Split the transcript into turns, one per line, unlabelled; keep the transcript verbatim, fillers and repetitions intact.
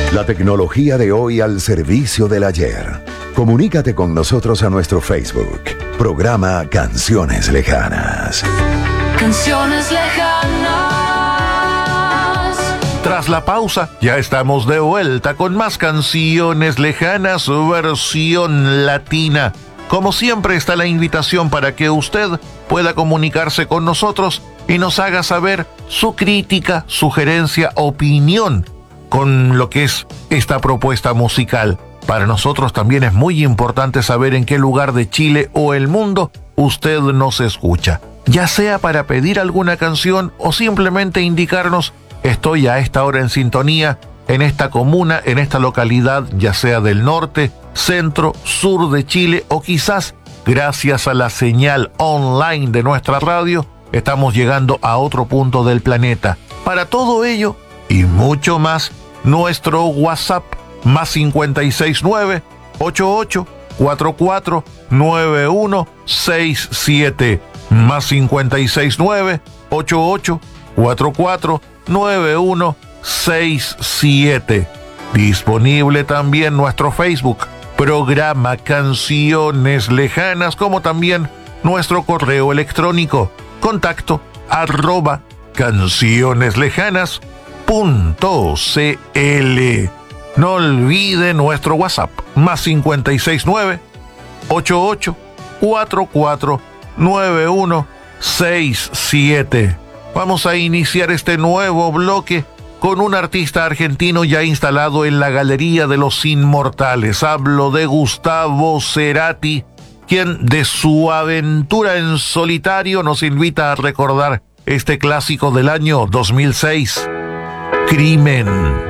La tecnología de hoy al servicio del ayer. Comunícate con nosotros a nuestro Facebook. Programa Canciones Lejanas.
Canciones lejanas.
Tras la pausa, ya estamos de vuelta con más Canciones Lejanas versión latina. Como siempre está la invitación para que usted pueda comunicarse con nosotros y nos haga saber su crítica, sugerencia, opinión con lo que es esta propuesta musical. Para nosotros también es muy importante saber en qué lugar de Chile o el mundo usted nos escucha, ya sea para pedir alguna canción o simplemente indicarnos: estoy a esta hora en sintonía en esta comuna, en esta localidad, ya sea del norte, centro, sur de Chile, o quizás gracias a la señal online de nuestra radio estamos llegando a otro punto del planeta. Para todo ello y mucho más, nuestro WhatsApp más cincuenta y seis nueve, ochenta y ocho, cuarenta y cuatro, noventa y uno sesenta y siete, más cincuenta y seis nueve, ochenta y ocho, cuarenta y cuatro, noventa y uno sesenta y siete. Disponible también nuestro Facebook, programa Canciones Lejanas, como también nuestro correo electrónico, contacto arroba cancioneslejanas punto cl. No olvide nuestro WhatsApp, más cincuenta y seis nueve, ochenta y ocho, cuarenta y cuatro, noventa y uno sesenta y siete. Vamos a iniciar este nuevo bloque con un artista argentino ya instalado en la Galería de los Inmortales. Hablo de Gustavo Cerati, quien de su aventura en solitario nos invita a recordar este clásico del año dos mil seis, Crimen.